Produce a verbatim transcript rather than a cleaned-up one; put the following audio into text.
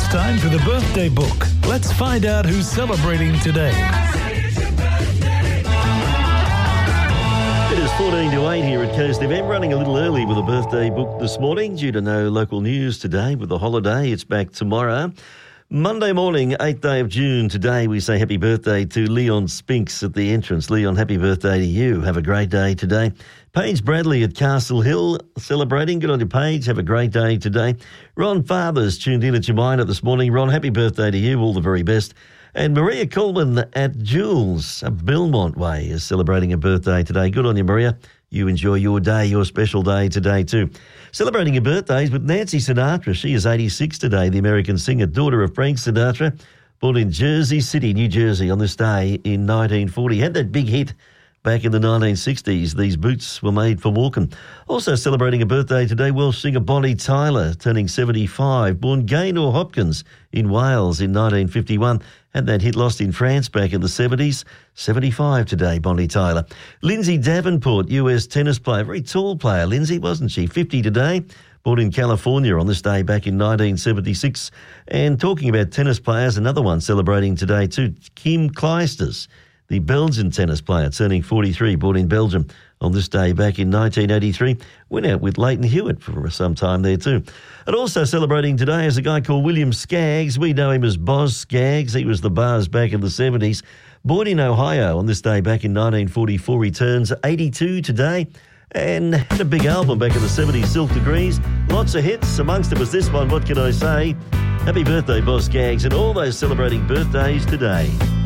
time for the birthday book. Let's find out who's celebrating today. It is fourteen to eight here at Coast F M, running a little early with a birthday book this morning due to no local news today with the holiday. It's back tomorrow. Monday morning, eighth day of June. Today we say happy birthday to Leon Spinks at the entrance. Leon, happy birthday to you. Have a great day today. Paige Bradley at Castle Hill celebrating. Good on you, Paige. Have a great day today. Ron Fathers tuned in at Jemina this morning. Ron, happy birthday to you. All the very best. And Maria Coleman at Jules at Belmont Way is celebrating a birthday today. Good on you, Maria. You enjoy your day, your special day today too. Celebrating your birthdays with Nancy Sinatra. She is eighty-six today, the American singer, daughter of Frank Sinatra, born in Jersey City, New Jersey on this day in nineteen forty. Had that big hit back in the nineteen sixties. These boots were made for walking. Also celebrating a birthday today, Welsh singer Bonnie Tyler, turning seventy-five, born Gaynor Hopkins in Wales in nineteen fifty-one. Had that hit Lost in France back in the seventies. seventy-five today, Bonnie Tyler. Lindsay Davenport, U S tennis player, very tall player, Lindsay, wasn't she? fifty today, born in California on this day back in nineteen seventy-six. And talking about tennis players, another one celebrating today too, Kim Clijsters, the Belgian tennis player, turning forty-three, born in Belgium on this day back in nineteen eighty-three. Went out with Leighton Hewitt for some time there too. And also celebrating today is a guy called William Skaggs. We know him as Boz Skaggs. He was the Bars back in the seventies. Born in Ohio on this day back in nineteen forty-four. He turns eighty-two today and had a big album back in the seventies, Silk Degrees. Lots of hits. Amongst them was this one, What Can I Say? Happy birthday, Boz Skaggs, and all those celebrating birthdays today.